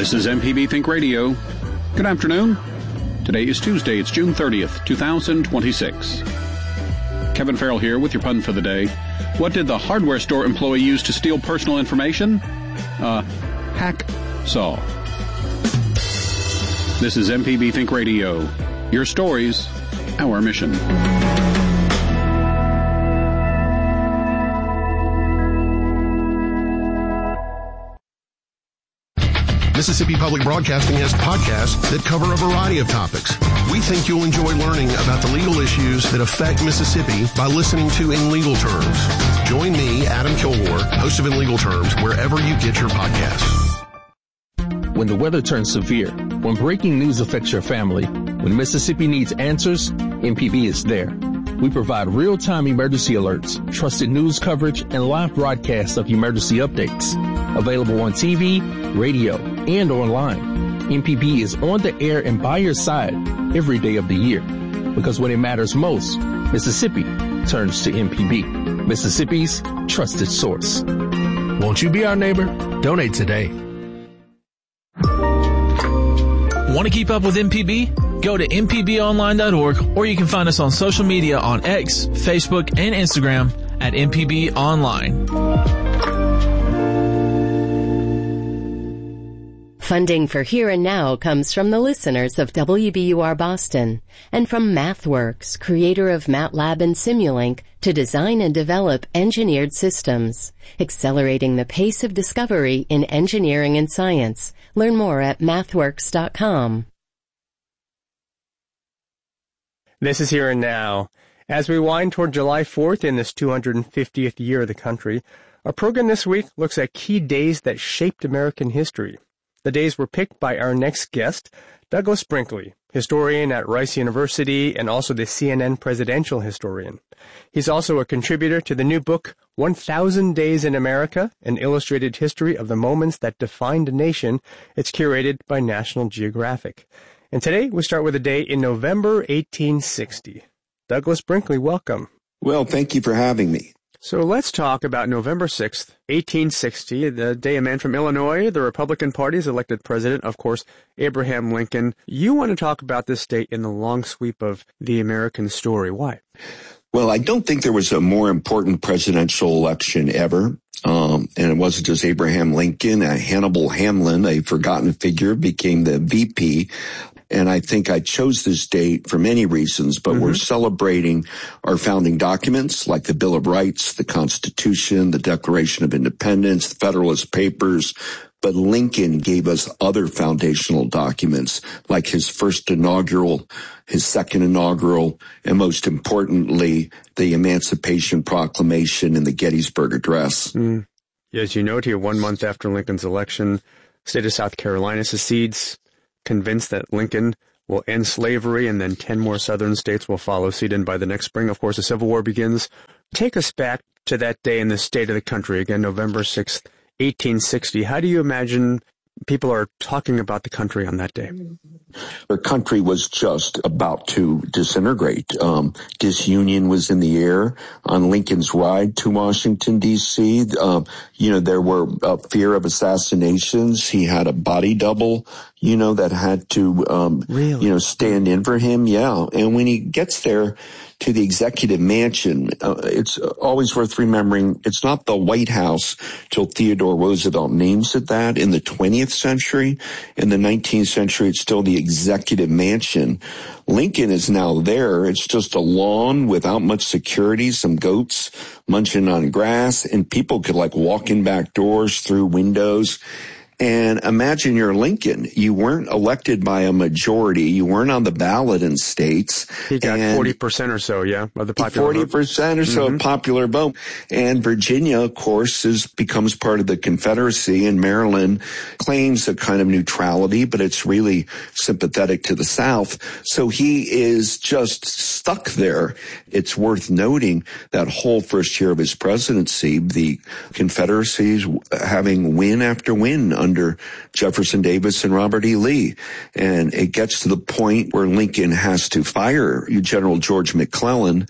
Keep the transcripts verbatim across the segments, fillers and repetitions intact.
This is M P B Think Radio. Good afternoon. Today is Tuesday. It's June thirtieth, twenty twenty-six. Kevin Farrell here with your pun for the day. What did the hardware store employee use to steal personal information? A hacksaw. This is M P B Think Radio. Your stories, our mission. Mississippi Public Broadcasting has podcasts that cover a variety of topics. We think you'll enjoy learning about the legal issues that affect Mississippi by listening to In Legal Terms. Join me, Adam Kilgore, host of In Legal Terms, wherever you get your podcasts. When the weather turns severe, when breaking news affects your family, when Mississippi needs answers, M P B is there. We provide real-time emergency alerts, trusted news coverage, and live broadcasts of emergency updates. Available on T V, radio, and online. M P B is on the air and by your side every day of the year. Because when it matters most, Mississippi turns to M P B, Mississippi's trusted source. Won't you be our neighbor? Donate today. Want to keep up with M P B? Go to m p b online dot org, or you can find us on social media on X, Facebook, and Instagram at M P B Online. Funding for Here and Now comes from the listeners of W B U R Boston and from MathWorks, creator of MATLAB and Simulink, to design and develop engineered systems, accelerating the pace of discovery in engineering and science. Learn more at mathworks dot com. This is Here and Now. As we wind toward July fourth in this two hundred fiftieth year of the country, our program this week looks at key days that shaped American history. The days were picked by our next guest, Douglas Brinkley, historian at Rice University and also the C N N presidential historian. He's also a contributor to the new book, one thousand Days in America, an illustrated history of the moments that defined a nation. It's curated by National Geographic. And today we start with a day in November eighteen sixty. Douglas Brinkley, welcome. Well, thank you for having me. So let's talk about November sixth, eighteen sixty, the day a man from Illinois, the Republican Party, is elected president, of course, Abraham Lincoln. You want to talk about this date in the long sweep of the American story. Why? Well, I don't think there was a more important presidential election ever. Um, and it wasn't just Abraham Lincoln. Uh, Hannibal Hamlin, a forgotten figure, became the V P. And I think I chose this date for many reasons, but mm-hmm. we're celebrating our founding documents like the Bill of Rights, the Constitution, the Declaration of Independence, the Federalist Papers. But Lincoln gave us other foundational documents like his first inaugural, his second inaugural, and most importantly, the Emancipation Proclamation and the Gettysburg Address. Mm. As you note here, one month after Lincoln's election, the state of South Carolina secedes, convinced that Lincoln will end slavery, and then ten more southern states will follow suit, and by the next spring, of course, the Civil War begins. Take us back to that day in the state of the country, again, November sixth, eighteen sixty. How do you imagine people are talking about the country on that day? Our country was just about to disintegrate. Um, disunion was in the air on Lincoln's ride to Washington, D C. Um, you know, there were uh, fear of assassinations. He had a body double, you know, that had to, um, really? you know, stand in for him. Yeah. And when he gets there to the executive mansion, uh, it's always worth remembering it's not the White House till Theodore Roosevelt names it that in the twentieth century. In the nineteenth century, it's still the executive mansion. Lincoln is now there. It's just a lawn without much security, some goats munching on grass, and people could like walk in back doors, through windows. And imagine you're Lincoln. You weren't elected by a majority. You weren't on the ballot in states. He got forty percent or so, yeah, of the popular forty percent vote. or so mm-hmm. of popular vote. And Virginia, of course, is becomes part of the Confederacy, and Maryland claims a kind of neutrality, but it's really sympathetic to the South. So he is just stuck there. It's worth noting that whole first year of his presidency, the Confederacy having win after win under Jefferson Davis and Robert E. Lee. And it gets to the point where Lincoln has to fire General George McClellan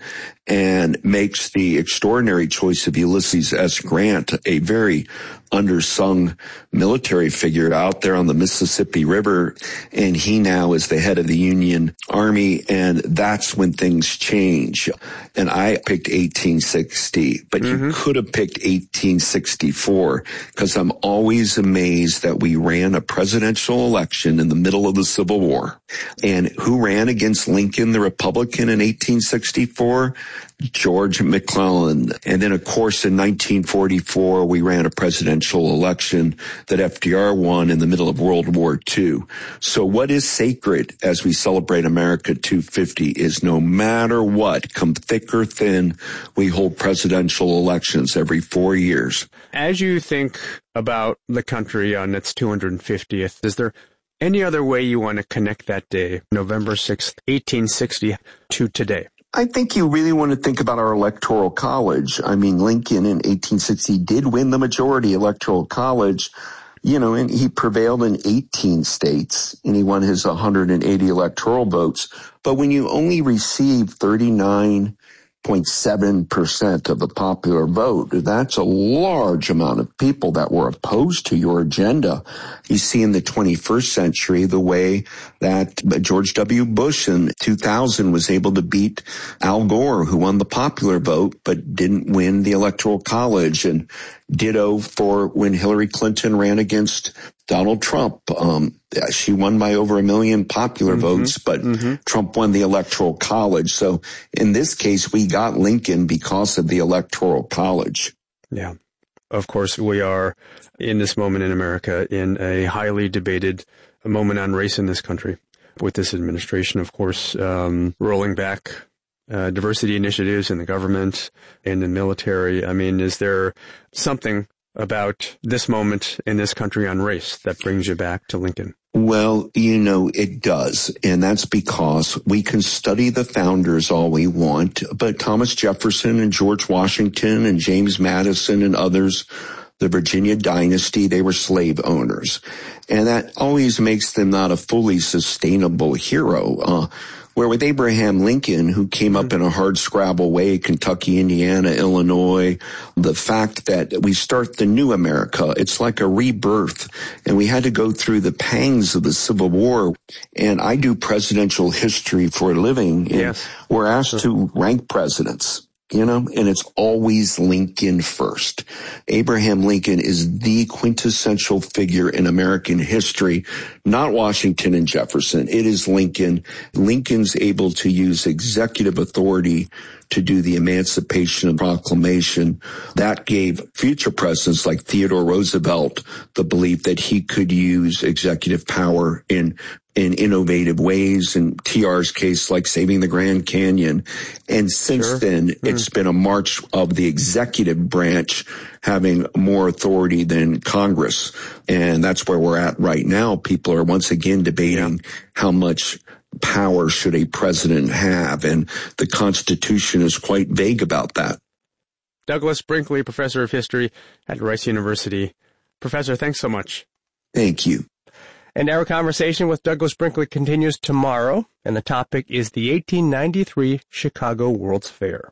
and makes the extraordinary choice of Ulysses S. Grant, a very undersung military figure out there on the Mississippi River, and he now is the head of the Union Army, and that's when things change. And I picked eighteen sixty, but mm-hmm. you could have picked eighteen sixty-four, because I'm always amazed that we ran a presidential election in the middle of the Civil War. And who ran against Lincoln, the Republican, in eighteen sixty-four? George McClellan. And then, of course, in nineteen forty-four, we ran a presidential election that F D R won in the middle of World War Two. So what is sacred as we celebrate America two fifty is no matter what, come thick or thin, we hold presidential elections every four years. As you think about the country on its two hundred fiftieth, is there any other way you want to connect that day, November sixth, eighteen sixty, to today? I think you really want to think about our electoral college. I mean, Lincoln in eighteen sixty did win the majority electoral college, you know, and he prevailed in eighteen states, and he won his one hundred eighty electoral votes. But when you only receive thirty-nine point seven percent of the popular vote, that's a large amount of people that were opposed to your agenda. You see in the twenty-first century the way that George W. Bush in two thousand was able to beat Al Gore, who won the popular vote but didn't win the Electoral College, and ditto for when Hillary Clinton ran against Donald Trump. Um, she won by over a million popular mm-hmm. votes, but mm-hmm. Trump won the Electoral College. So in this case, we got Lincoln because of the Electoral College. Yeah. Of course, we are in this moment in America in a highly debated moment on race in this country, with this administration, of course, um, rolling back uh, diversity initiatives in the government and the military. I mean, is there something about this moment in this country on race that brings you back to Lincoln? Well, you know, it does. And that's because we can study the founders all we want, but Thomas Jefferson and George Washington and James Madison and others, the Virginia dynasty, they were slave owners. And that always makes them not a fully sustainable hero. Uh, Where with Abraham Lincoln, who came up in a hard scrabble way, Kentucky, Indiana, Illinois, the fact that we start the new America, it's like a rebirth, and we had to go through the pangs of the Civil War. And I do presidential history for a living, and yes. we're asked to rank presidents. You know, and it's always Lincoln first. Abraham Lincoln is the quintessential figure in American history, not Washington and Jefferson. It is Lincoln. Lincoln's able to use executive authority to do the Emancipation Proclamation. That gave future presidents like Theodore Roosevelt the belief that he could use executive power in in innovative ways, in T R's case, like saving the Grand Canyon. And since sure. then, mm. it's been a march of the executive branch having more authority than Congress. And that's where we're at right now. People are once again debating yeah. how much power should a president have, and the Constitution is quite vague about that. Douglas Brinkley, professor of history at Rice University. Professor, thanks so much. Thank you. And our conversation with Douglas Brinkley continues tomorrow, and the topic is the eighteen ninety-three Chicago World's Fair.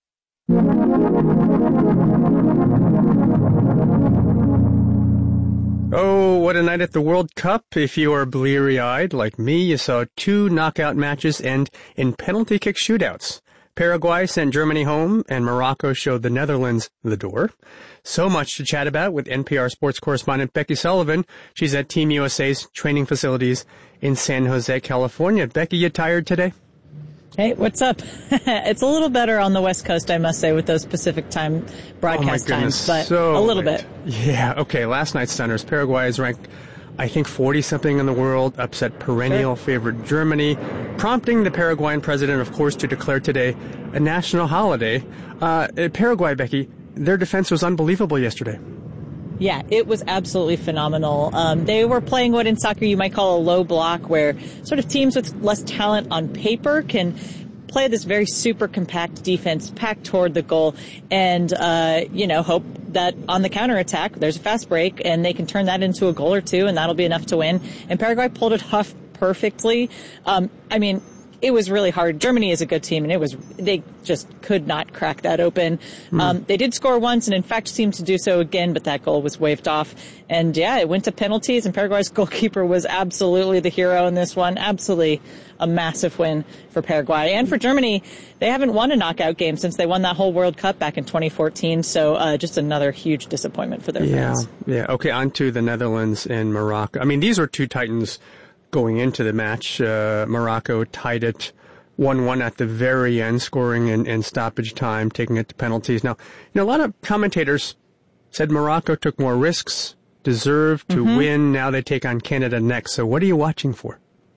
Oh, what a night at the World Cup. If you are bleary-eyed like me, you saw two knockout matches end in penalty kick shootouts. Paraguay sent Germany home, and Morocco showed the Netherlands the door. So much to chat about with N P R sports correspondent Becky Sullivan. She's at Team U S A's training facilities in San Jose, California. Becky, you tired today? Hey, what's up? It's a little better on the West Coast, I must say, with those Pacific time broadcast oh my goodness, times, but so a little late. bit. Yeah, okay, last night's Stunners. Paraguay is ranked, I think, forty-something in the world, upset perennial sure. favorite Germany, prompting the Paraguayan president, of course, to declare today a national holiday. Uh, Paraguay, Becky, their defense was unbelievable yesterday. Yeah, it was absolutely phenomenal. Um, they were playing what in soccer you might call a low block, where sort of teams with less talent on paper can play this very super compact defense packed toward the goal and, uh, you know, hope that on the counterattack there's a fast break and they can turn that into a goal or two, and that'll be enough to win. And Paraguay pulled it off perfectly. Um, I mean, it was really hard. Germany is a good team, and it was they just could not crack that open. Mm. Um, they did score once, and in fact seemed to do so again, but that goal was waved off. And yeah, it went to penalties, and Paraguay's goalkeeper was absolutely the hero in this one. Absolutely a massive win for Paraguay. And for Germany, they haven't won a knockout game since they won that whole World Cup back in twenty fourteen. So uh, just another huge disappointment for their yeah, fans. Yeah. Okay. On to the Netherlands and Morocco. I mean, these were two titans going into the match. Uh, Morocco tied it one one at the very end, scoring in, in stoppage time, taking it to penalties. Now, you know, a lot of commentators said Morocco took more risks, deserved to mm-hmm. win. Now they take on Canada next. So what are you watching for?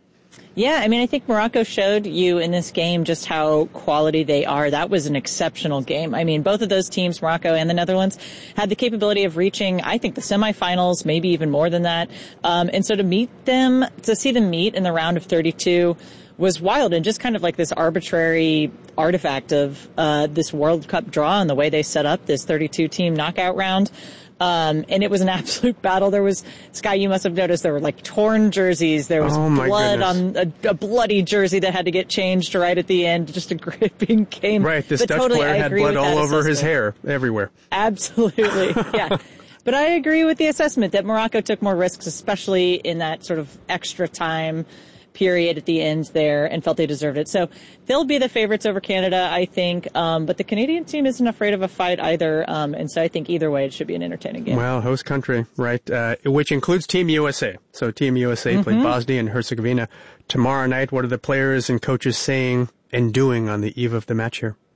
Yeah, I mean, I think Morocco showed you in this game just how quality they are. That was an exceptional game. I mean, both of those teams, Morocco and the Netherlands, had the capability of reaching, I think, the semifinals, maybe even more than that. Um, and so to meet them, to see them meet in the round of thirty-two was wild and just kind of like this arbitrary artifact of uh this World Cup draw and the way they set up this thirty-two team knockout round. Um, and it was an absolute battle. There was, Sky, you must have noticed there were like torn jerseys. There was oh blood goodness. on a, a bloody jersey that had to get changed right at the end. Just a gripping game. Right. This but Dutch totally, player I had agree blood with all that over his assessment. hair everywhere. Absolutely. Yeah. But I agree with the assessment that Morocco took more risks, especially in that sort of extra time period at the end there, and felt they deserved it. So they'll be the favorites over Canada, I think. Um, but the Canadian team isn't afraid of a fight either. Um, and so I think either way it should be an entertaining game. Well, host country, right, uh, which includes Team U S A. So Team U S A mm-hmm. played Bosnia and Herzegovina tomorrow night. What are the players and coaches saying and doing on the eve of the match here?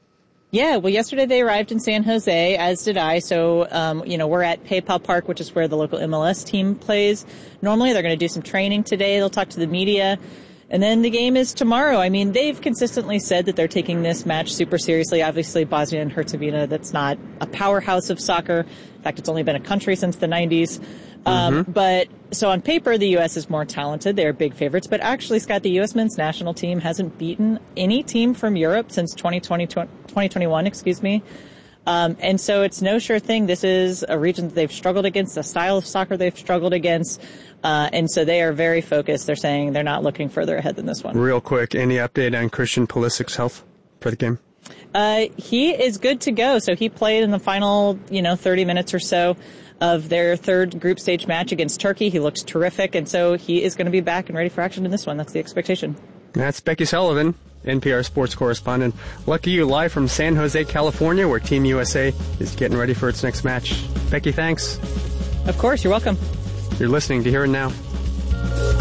Yeah, well, yesterday they arrived in San Jose, as did I. So, um, you know, we're at PayPal Park, which is where the local M L S team plays. Normally, they're going to do some training today. They'll talk to the media. And then the game is tomorrow. I mean, they've consistently said that they're taking this match super seriously. Obviously, Bosnia and Herzegovina, that's not a powerhouse of soccer. In fact, it's only been a country since the nineties. Um, mm-hmm. But so on paper, the U S is more talented. They're big favorites. But actually, Scott, the U S men's national team hasn't beaten any team from Europe since twenty twenty, twenty twenty-one, excuse me. Um, and so it's no sure thing. This is a region that they've struggled against, a style of soccer they've struggled against. Uh, and so they are very focused. They're saying they're not looking further ahead than this one. Real quick, any update on Christian Pulisic's health for the game? Uh, he is good to go. So he played in the final, you know, thirty minutes or so of their third group stage match against Turkey. He looks terrific, and so he is going to be back and ready for action in this one. That's the expectation. That's Becky Sullivan, N P R sports correspondent. Lucky you, live from San Jose, California, where Team U S A is getting ready for its next match. Becky, thanks. Of course, you're welcome. You're listening to Here and Now.